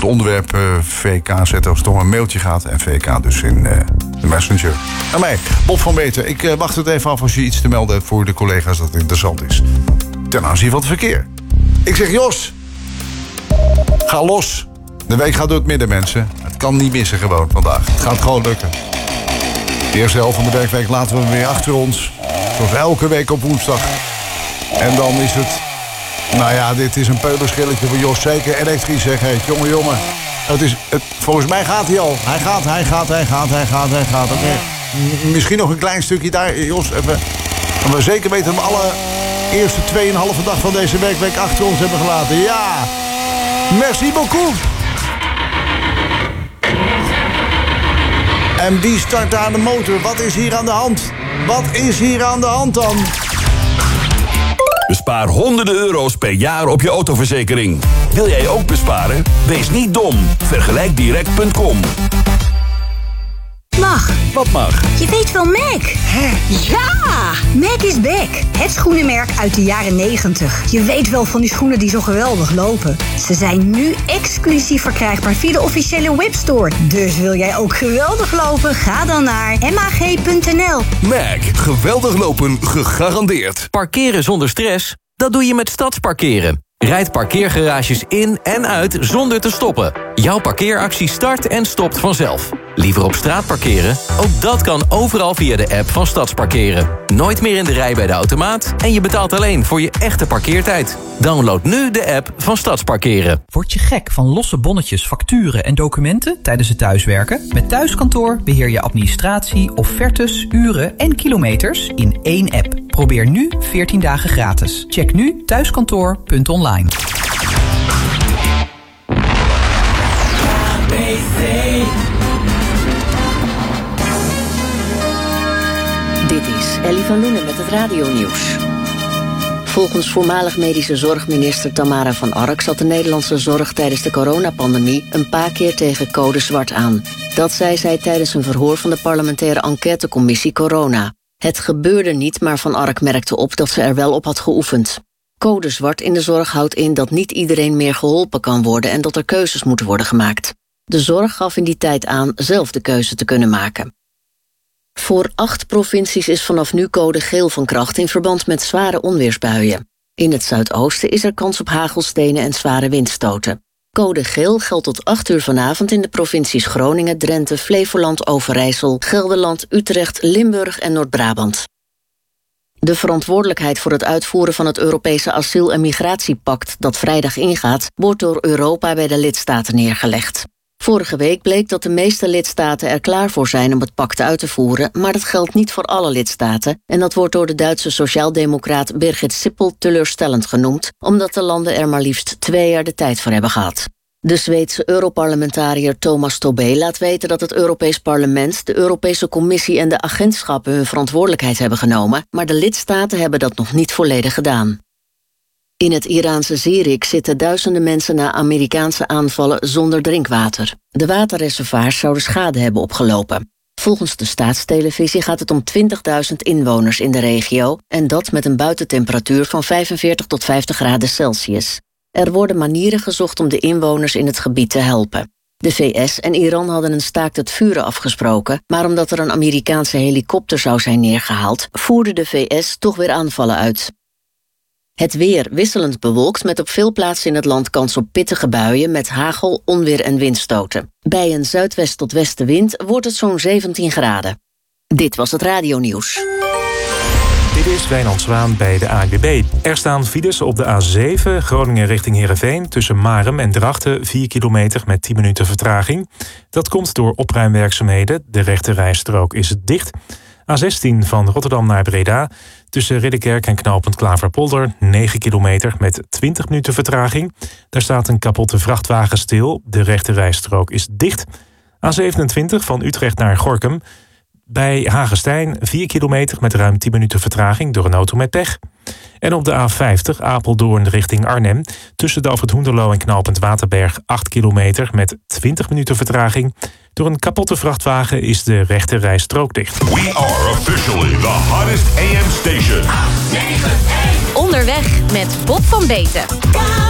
het onderwerp VK zetten als het om een mailtje gaat. En VK dus in de Messenger. Aan mij, Bob van Beter. Ik wacht het even af als je iets te melden hebt voor de collega's dat het interessant is. Ten aanzien van het verkeer. Ik zeg Jos, ga los. De week gaat door het midden, mensen. Het kan niet missen gewoon vandaag. Het gaat gewoon lukken. De eerste helft van de werkweek laten we hem weer achter ons. Zoals elke week op woensdag. En dan is het... Nou ja, dit is een peulenschilletje voor Jos. Zeker elektrisch, zeg. Hey, jongen. Volgens mij gaat hij al. Hij gaat. Okay. Misschien nog een klein stukje daar, Jos. Even. Maar we zeker weten dat we alle eerste 2,5 dag van deze werkweek achter ons hebben gelaten. Ja! Merci beaucoup! En wie start daar de motor? Wat is hier aan de hand dan? Bespaar honderden euro's per jaar op je autoverzekering. Wil jij ook besparen? Wees niet dom. Vergelijkdirect.com. Mag. Wat mag? Je weet wel Mac. Hè? Ja! Mac is back. Het schoenenmerk uit de jaren 90. Je weet wel van die schoenen die zo geweldig lopen. Ze zijn nu exclusief verkrijgbaar via de officiële webstore. Dus wil jij ook geweldig lopen? Ga dan naar mag.nl. Mac. Geweldig lopen gegarandeerd. Parkeren zonder stress? Dat doe je met Stadsparkeren. Rijd parkeergarages in en uit zonder te stoppen. Jouw parkeeractie start en stopt vanzelf. Liever op straat parkeren? Ook dat kan overal via de app van Stadsparkeren. Nooit meer in de rij bij de automaat en je betaalt alleen voor je echte parkeertijd. Download nu de app van Stadsparkeren. Word je gek van losse bonnetjes, facturen en documenten tijdens het thuiswerken? Met Thuiskantoor beheer je administratie, offertes, uren en kilometers in één app. Probeer nu 14 dagen gratis. Check nu thuiskantoor.online. Dit is Ellie van Loenen met het radionieuws. Volgens voormalig medische zorgminister Tamara van Ark zat de Nederlandse zorg tijdens de coronapandemie een paar keer tegen code zwart aan. Dat zei zij tijdens een verhoor van de parlementaire enquêtecommissie Corona. Het gebeurde niet, maar Van Ark merkte op dat ze er wel op had geoefend. Code zwart in de zorg houdt in dat niet iedereen meer geholpen kan worden en dat er keuzes moeten worden gemaakt. De zorg gaf in die tijd aan zelf de keuze te kunnen maken. Voor 8 provincies is vanaf nu code geel van kracht in verband met zware onweersbuien. In het zuidoosten is er kans op hagelstenen en zware windstoten. Code geel geldt tot 8 uur vanavond in de provincies Groningen, Drenthe, Flevoland, Overijssel, Gelderland, Utrecht, Limburg en Noord-Brabant. De verantwoordelijkheid voor het uitvoeren van het Europese asiel- en migratiepact dat vrijdag ingaat, wordt door Europa bij de lidstaten neergelegd. Vorige week bleek dat de meeste lidstaten er klaar voor zijn om het pact uit te voeren, maar dat geldt niet voor alle lidstaten en dat wordt door de Duitse sociaaldemocraat Birgit Sippel teleurstellend genoemd, omdat de landen er maar liefst 2 jaar de tijd voor hebben gehad. De Zweedse Europarlementariër Thomas Tobé laat weten dat het Europees Parlement, de Europese Commissie en de agentschappen hun verantwoordelijkheid hebben genomen, maar de lidstaten hebben dat nog niet volledig gedaan. In het Iraanse Zirik zitten duizenden mensen na Amerikaanse aanvallen zonder drinkwater. De waterreservoirs zouden schade hebben opgelopen. Volgens de staatstelevisie gaat het om 20.000 inwoners in de regio en dat met een buitentemperatuur van 45 tot 50 graden Celsius. Er worden manieren gezocht om de inwoners in het gebied te helpen. De VS en Iran hadden een staakt het vuren afgesproken, maar omdat er een Amerikaanse helikopter zou zijn neergehaald, voerde de VS toch weer aanvallen uit. Het weer wisselend bewolkt met op veel plaatsen in het land kans op pittige buien met hagel, onweer en windstoten. Bij een zuidwest tot westenwind wordt het zo'n 17 graden. Dit was het radionieuws. Dit is Wijnand Zwaan bij de ANWB. Er staan files op de A7, Groningen richting Heerenveen, tussen Marem en Drachten, 4 kilometer met 10 minuten vertraging. Dat komt door opruimwerkzaamheden. De rechte rijstrook is dicht. A16 van Rotterdam naar Breda, tussen Ridderkerk en knooppunt Klaverpolder, 9 kilometer met 20 minuten vertraging. Daar staat een kapotte vrachtwagen stil. De rechte rijstrook is dicht. A27 van Utrecht naar Gorinchem. Bij Hagestein 4 kilometer met ruim 10 minuten vertraging door een auto met pech. En op de A50 Apeldoorn richting Arnhem, tussen de Afrit Hoenderloo en knooppunt Waterberg 8 kilometer met 20 minuten vertraging. Door een kapotte vrachtwagen is de rechte rijstrook dicht. We are officially the hottest AM station. Onderweg met Bob van Beeten.